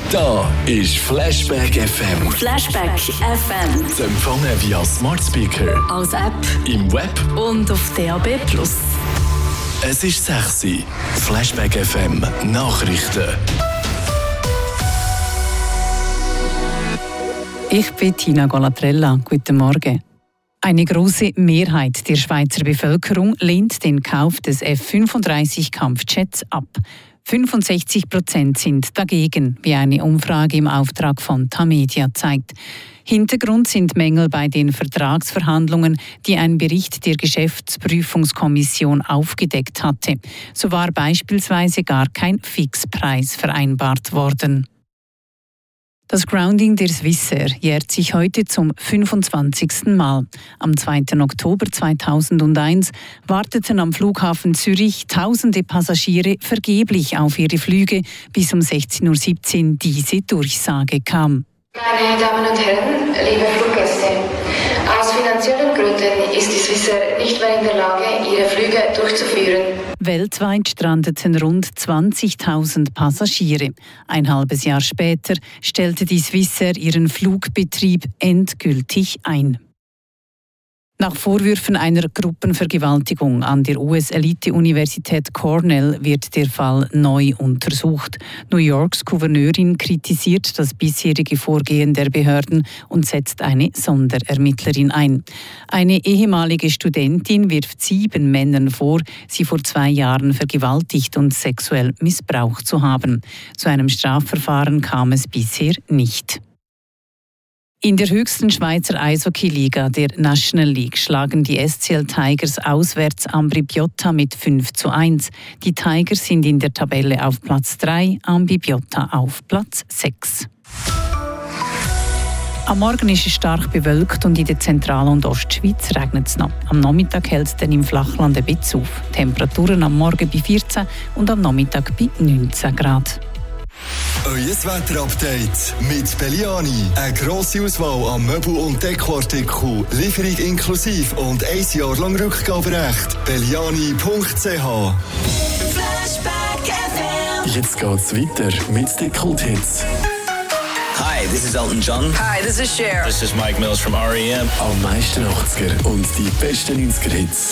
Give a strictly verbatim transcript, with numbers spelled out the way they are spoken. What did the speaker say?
Da ist Flashback F M. Flashback F M. Zu empfangen via Smart Speaker, als App im Web und auf D A B plus. Es ist sechs Uhr. Flashback F M Nachrichten. Ich bin Tina Golatrella. Guten Morgen. Eine große Mehrheit der Schweizer Bevölkerung lehnt den Kauf des F fünfunddreißig Kampfjets ab. fünfundsechzig Prozent sind dagegen, wie eine Umfrage im Auftrag von Tamedia zeigt. Hintergrund sind Mängel bei den Vertragsverhandlungen, die ein Bericht der Geschäftsprüfungskommission aufgedeckt hatte. So war beispielsweise gar kein Fixpreis vereinbart worden. Das Grounding der Swissair jährt sich heute zum fünfundzwanzigsten Mal. Am zweiten Oktober zweitausendeins warteten am Flughafen Zürich tausende Passagiere vergeblich auf ihre Flüge, bis um sechzehn Uhr siebzehn diese Durchsage kam. Meine Damen und Herren, liebe Fluggäste, aus finanziellen Gründen ist die Swissair nicht mehr in der Lage, ihre Flüge durchzuführen. Weltweit strandeten rund zwanzigtausend Passagiere. Ein halbes Jahr später stellte die Swissair ihren Flugbetrieb endgültig ein. Nach Vorwürfen einer Gruppenvergewaltigung an der U S-Elite-Universität Cornell wird der Fall neu untersucht. New Yorks Gouverneurin kritisiert das bisherige Vorgehen der Behörden und setzt eine Sonderermittlerin ein. Eine ehemalige Studentin wirft sieben Männern vor, sie vor zwei Jahren vergewaltigt und sexuell missbraucht zu haben. Zu einem Strafverfahren kam es bisher nicht. In der höchsten Schweizer Eishockey-Liga, der National League, schlagen die S C L Tigers auswärts Ambrì-Piotta mit fünf zu eins. Die Tigers sind in der Tabelle auf Platz drei, Ambrì-Piotta auf Platz sechs. Am Morgen ist es stark bewölkt und in der Zentral- und Ostschweiz regnet es noch. Am Nachmittag hält es dann im Flachland ein bisschen auf. Temperaturen am Morgen bei vierzehn und am Nachmittag bei neunzehn Grad. Euer Wetter-Update mit Belliani. Eine grosse Auswahl an Möbel- und Dekoartikeln, Lieferung inklusive und ein Jahr lang Rückgaberecht. Belliani punkt c h. Flashback F M. Jetzt geht's weiter mit den Kult-Hits. Hi, this is Elton John. Hi, this is Cher. This is Mike Mills from R E M. Am meisten achtziger und die besten neunziger Hits.